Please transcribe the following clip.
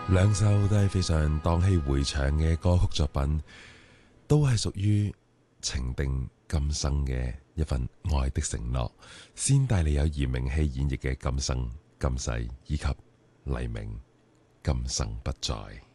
兩首都係非常蕩氣迴腸嘅歌曲作品，都係屬於情定今生嘅一份愛的承諾。先帶你有炎明熹演繹嘅今生今世，以及黎明今生不再。